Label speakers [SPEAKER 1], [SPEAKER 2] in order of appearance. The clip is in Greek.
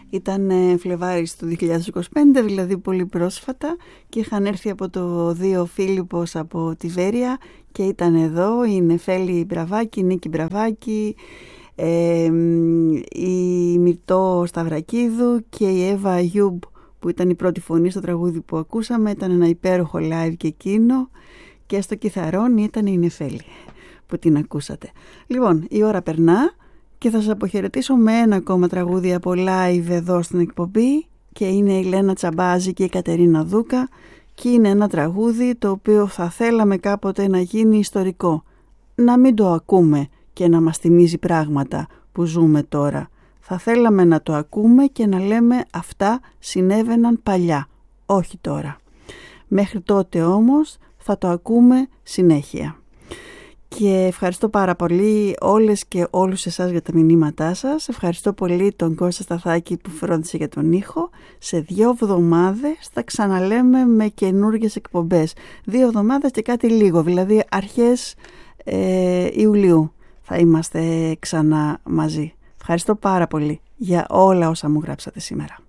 [SPEAKER 1] Ήταν Φλεβάρης του 2025, δηλαδή πολύ πρόσφατα, και είχαν έρθει από το Δίο Φίλιππος από τη Βέρεια και ήταν εδώ η Νεφέλη Μπραβάκη, η Νίκη Μπραβάκη, η Μυρτώ Σταυρακίδου και η Εύα Αγιούμπ, που ήταν η πρώτη φωνή στο τραγούδι που ακούσαμε. Ήταν ένα υπέροχο live και εκείνο, και στο κιθαρόνι ήταν η Νεφέλη που την ακούσατε. Λοιπόν, η ώρα περνά και θα σας αποχαιρετήσω με ένα ακόμα τραγούδι από live εδώ στην εκπομπή, και είναι η Λένα Τσαμπάζη και η Κατερίνα Δούκα, και είναι ένα τραγούδι το οποίο θα θέλαμε κάποτε να γίνει ιστορικό, να μην το ακούμε και να μας θυμίζει πράγματα που ζούμε τώρα. Θα θέλαμε να το ακούμε και να λέμε αυτά συνέβαιναν παλιά, όχι τώρα. Μέχρι τότε όμως θα το ακούμε συνέχεια. Και ευχαριστώ πάρα πολύ όλες και όλους εσάς για τα μηνύματά σας. Ευχαριστώ πολύ τον Κώστα Σταθάκη που φρόντισε για τον ήχο. Σε 2 εβδομάδες θα ξαναλέμε με καινούργιες εκπομπές. 2 εβδομάδες και κάτι λίγο, δηλαδή αρχές Ιουλίου θα είμαστε ξανά μαζί. Ευχαριστώ πάρα πολύ για όλα όσα μου γράψατε σήμερα.